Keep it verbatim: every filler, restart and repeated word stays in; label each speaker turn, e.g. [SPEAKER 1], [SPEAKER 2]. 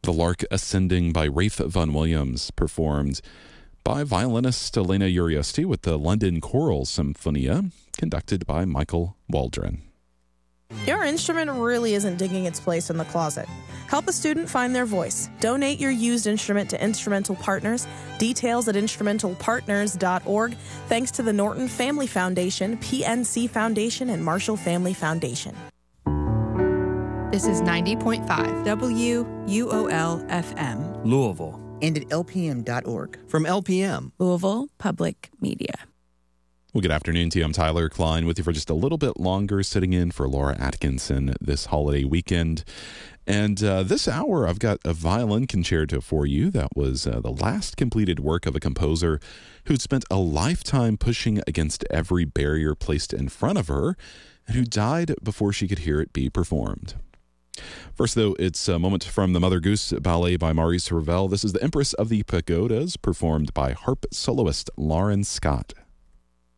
[SPEAKER 1] The Lark Ascending by Rafe Vaughan Williams, performed by violinist Elena Uriosty with the London Choral Symphonia, conducted by Michael Waldron.
[SPEAKER 2] Your instrument really isn't digging its place in the closet. Help a student find their voice. Donate your used instrument to Instrumental Partners. Details at instrumental partners dot org. Thanks to the Norton Family Foundation, P N C Foundation, and Marshall Family Foundation.
[SPEAKER 3] This is ninety point five
[SPEAKER 4] W U O L F M.
[SPEAKER 5] Louisville.
[SPEAKER 6] And at L P M dot org.
[SPEAKER 5] From L P M.
[SPEAKER 4] Louisville Public Media.
[SPEAKER 1] Well, good afternoon to you. I'm Tyler Klein with you for just a little bit longer, sitting in for Laura Atkinson this holiday weekend. And uh, this hour, I've got a violin concerto for you that was uh, the last completed work of a composer who'd spent a lifetime pushing against every barrier placed in front of her and who died before she could hear it be performed. First, though, it's a moment from the Mother Goose Ballet by Maurice Ravel. This is the Empress of the Pagodas, performed by harp soloist Lauren Scott.